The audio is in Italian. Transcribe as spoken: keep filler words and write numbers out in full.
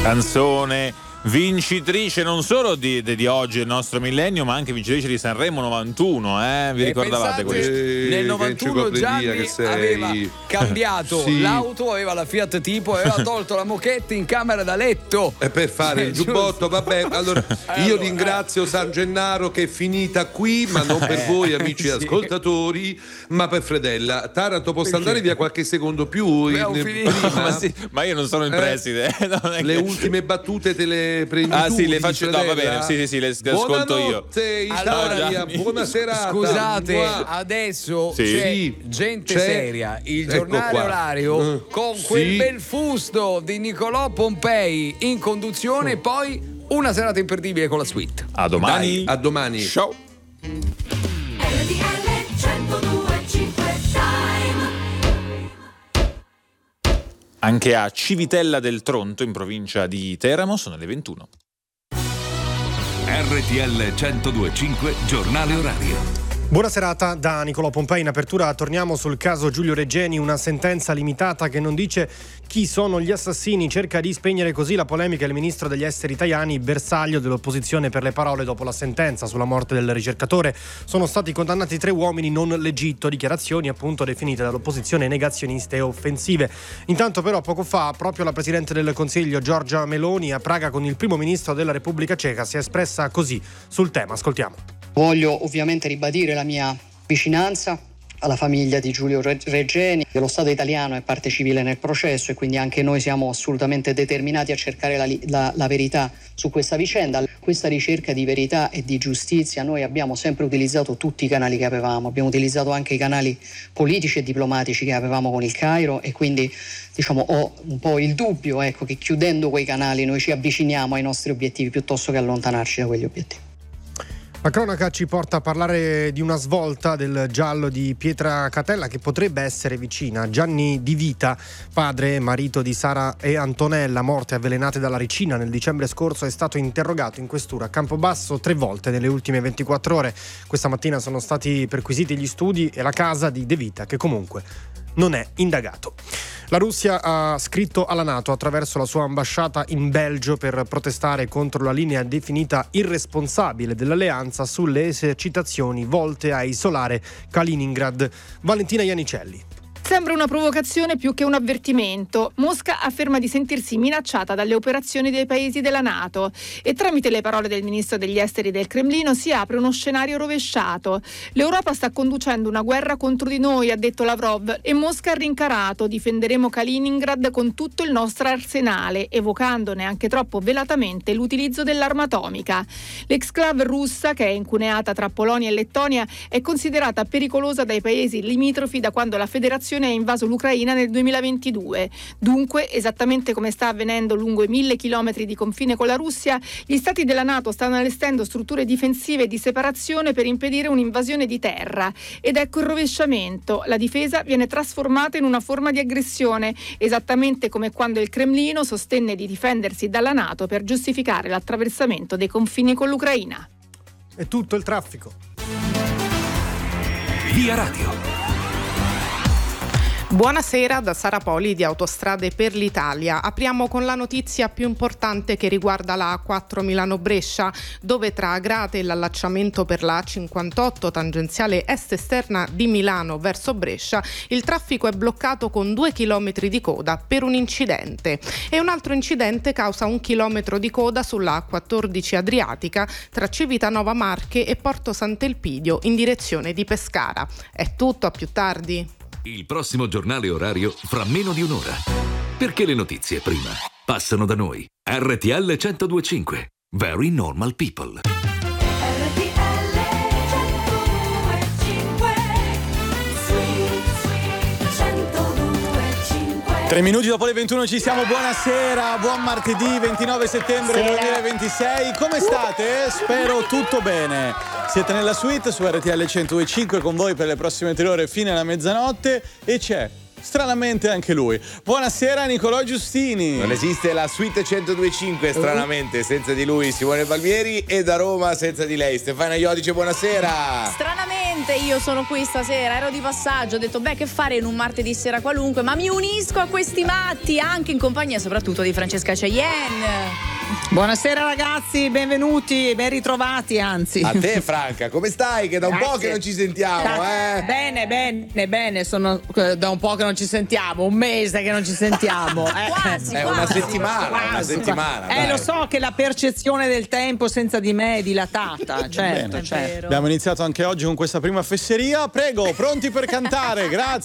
Canzone vincitrice non solo di, di, di oggi il nostro millennio, ma anche vincitrice di Sanremo novantuno, eh? Vi e ricordavate questo? Eh, nel novantuno Gianni aveva cambiato sì. l'auto, aveva la Fiat Tipo, aveva tolto la moquette in camera da letto e per fare il giubbotto. Vabbè, allora io allora, ringrazio San Gennaro che è finita qui, ma non per voi amici sì. ascoltatori, ma per Fredella. Taranto, posso Perché? andare via qualche secondo più in, prima? Ma, sì, ma io non sono il eh, preside, non è le che... ultime battute te le prendi ah tu, sì, le faccio, no, va bene, sì sì sì, le, le ascolto io. Italia, allora, buona serata. Scusate, Mua. adesso sì. c'è sì. gente c'è. seria, il giornale ecco orario uh, con sì. quel bel fusto di Nicolò Pompei in conduzione, uh. poi una serata imperdibile con la suite. A domani. Dai, a domani. Ciao. Anche a Civitella del Tronto, in provincia di Teramo, sono le ventuno. R T L centodue e cinque, giornale orario. Buona serata da Nicolò Pompei. In apertura torniamo sul caso Giulio Regeni, una sentenza limitata che non dice chi sono gli assassini, cerca di spegnere così la polemica il ministro degli esteri Tajani, bersaglio dell'opposizione per le parole dopo la sentenza sulla morte del ricercatore. Sono stati condannati tre uomini non l'Egitto, dichiarazioni appunto definite dall'opposizione negazioniste e offensive. Intanto però poco fa proprio la Presidente del Consiglio Giorgia Meloni a Praga con il primo ministro della Repubblica Ceca si è espressa così sul tema, ascoltiamo. Voglio ovviamente ribadire la mia vicinanza alla famiglia di Giulio Regeni. Lo Stato italiano è parte civile nel processo e quindi anche noi siamo assolutamente determinati a cercare la, la, la verità su questa vicenda. Questa ricerca di verità e di giustizia noi abbiamo sempre utilizzato tutti i canali che avevamo, abbiamo utilizzato anche i canali politici e diplomatici che avevamo con il Cairo e quindi diciamo ho un po' il dubbio ecco, che chiudendo quei canali noi ci avviciniamo ai nostri obiettivi piuttosto che allontanarci da quegli obiettivi. La cronaca ci porta a parlare di una svolta del giallo di Pietra Catella che potrebbe essere vicina. Gianni Di Vita, padre e marito di Sara e Antonella, morte avvelenate dalla ricina nel dicembre scorso, è stato interrogato in questura a Campobasso tre volte nelle ultime ventiquattro ore. Questa mattina sono stati perquisiti gli studi e la casa di De Vita, che comunque non è indagato. La Russia ha scritto alla NATO attraverso la sua ambasciata in Belgio per protestare contro la linea definita irresponsabile dell'alleanza sulle esercitazioni volte a isolare Kaliningrad. Valentina Iannicelli. Sembra una provocazione più che un avvertimento. Mosca afferma di sentirsi minacciata dalle operazioni dei paesi della NATO e tramite le parole del ministro degli esteri del Cremlino si apre uno scenario rovesciato. L'Europa sta conducendo una guerra contro di noi, ha detto Lavrov, e Mosca ha rincarato: difenderemo Kaliningrad con tutto il nostro arsenale, evocando neanche troppo velatamente l'utilizzo dell'arma atomica. L'exclave russa, che è incuneata tra Polonia e Lettonia, è considerata pericolosa dai paesi limitrofi da quando la federazione ha invaso l'Ucraina nel duemilaventidue. Dunque, esattamente come sta avvenendo lungo i mille chilometri di confine con la Russia, gli stati della NATO stanno allestendo strutture difensive di separazione per impedire un'invasione di terra. Ed ecco il rovesciamento: la difesa viene trasformata in una forma di aggressione, esattamente come quando il Cremlino sostenne di difendersi dalla NATO per giustificare l'attraversamento dei confini con l'Ucraina. È tutto il traffico. Via Radio. Buonasera da Sara Poli di Autostrade per l'Italia. Apriamo con la notizia più importante che riguarda la A quattro Milano-Brescia, dove tra Agrate e l'allacciamento per la A cinquantotto tangenziale est-esterna di Milano verso Brescia il traffico è bloccato con due chilometri di coda per un incidente. E un altro incidente causa un chilometro di coda sulla A quattordici Adriatica tra Civitanova Marche e Porto Sant'Elpidio in direzione di Pescara. È tutto, a più tardi. Il prossimo giornale orario fra meno di un'ora. Perché le notizie prima passano da noi. R T L centodue e cinque. Very Normal People. Tre minuti dopo le ventuno ci siamo, buonasera, buon martedì ventinove settembre duemilaventisei, come state? Spero tutto bene. Siete nella suite su R T L centodue e cinque con voi per le prossime tre ore fino alla mezzanotte e c'è stranamente anche lui. Buonasera Nicolò Giustini. Non esiste la suite centodue e cinque stranamente senza di lui, Simone Palmieri, e da Roma senza di lei Stefania Iodice. Buonasera. Stranamente niente, io sono qui stasera, ero di passaggio, ho detto beh che fare in un martedì sera qualunque, ma mi unisco a questi matti anche in compagnia soprattutto di Francesca Cheyenne. Buonasera ragazzi, benvenuti, ben ritrovati anzi. A te Franca, come stai? Che da un Grazie. po' che non ci sentiamo, eh? Bene, bene, bene, sono eh, da un po' che non ci sentiamo, un mese che non ci sentiamo. Eh, Quasi, È quasi. una settimana, Quasi, una settimana. Eh, dai. lo so che la percezione del tempo senza di me è dilatata, certo, Bene. certo. Abbiamo iniziato anche oggi con questa prima fesseria. Prego, pronti per cantare, grazie.